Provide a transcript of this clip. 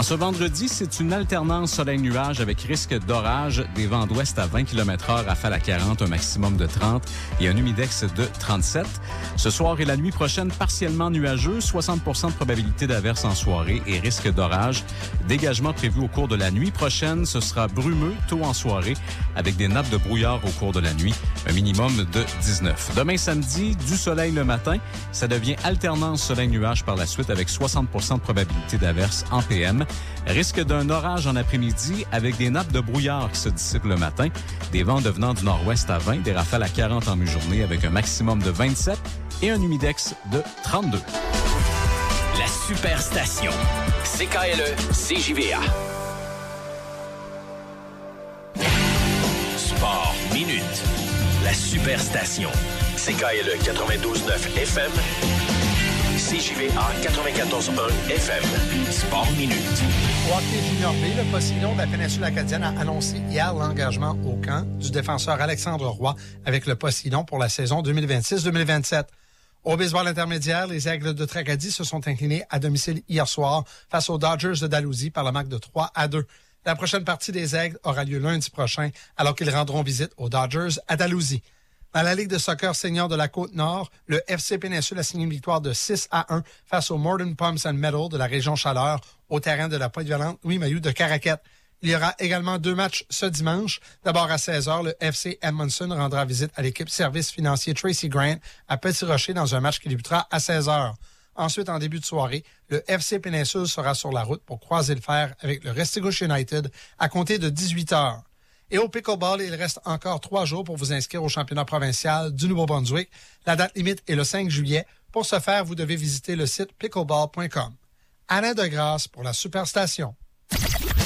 En ce vendredi, c'est une alternance soleil-nuage avec risque d'orage, des vents d'ouest à 20 km/h, rafales à 40, un maximum de 30 et un humidex de 37. Ce soir et la nuit prochaine, partiellement nuageux, 60% de probabilité d'averse en soirée et risque d'orage. Dégagement prévu au cours de la nuit prochaine, ce sera brumeux tôt en soirée avec des nappes de brouillard au cours de la nuit, un minimum de 19. Demain samedi, du soleil le matin, ça devient alternance soleil-nuage par la suite avec 60% de probabilité d'averse en PM. Risque d'un orage en après-midi avec des nappes de brouillard qui se dissipent le matin, des vents devenant du nord-ouest à 20, des rafales à 40 en mi-journée avec un maximum de 27 et un humidex de 32. La Superstation. CKLE, CJVA. Sport Minute. La Superstation. CKLE 92.9 FM. CJVA 94.1 FM. Sport Minute. Au hockey junior B, le Poséidon de la péninsule acadienne a annoncé hier l'engagement au camp du défenseur Alexandre Roy avec le Poséidon pour la saison 2026-2027. Au baseball intermédiaire, les Aigles de Tracadie se sont inclinés à domicile hier soir face aux Dodgers de Dalhousie par la marque de 3-2. La prochaine partie des Aigles aura lieu lundi prochain alors qu'ils rendront visite aux Dodgers à Dalhousie. Dans la Ligue de soccer senior de la Côte-Nord, le FC Péninsule a signé une victoire de 6-1 face au Modern Pumps and Metal de la région Chaleur au terrain de la polyvalente Louis Mailloux de Caraquette. Il y aura également 2 matchs ce dimanche. D'abord à 16h, le FC Edmondson rendra visite à l'équipe service financier Tracy Grant à Petit-Rocher dans un match qui débutera à 16h. Ensuite, en début de soirée, le FC Péninsule sera sur la route pour croiser le fer avec le Restigouche United à compter de 18h. Et au pickleball, il reste encore 3 jours pour vous inscrire au championnat provincial du Nouveau-Brunswick. La date limite est le 5 juillet. Pour ce faire, vous devez visiter le site pickleball.com. Alain Degrasse pour la Superstation.